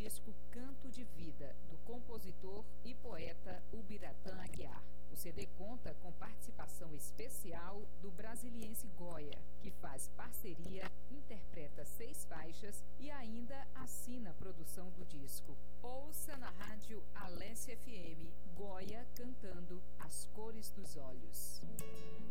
disco Canto de Vida, do compositor e poeta Ubiratã Aguiar. O CD conta com participação especial do brasiliense Goya, que faz parceria, interpreta 6 faixas e ainda assina a produção do disco. Ouça na rádio Alesse FM, Goya cantando As Cores dos Olhos.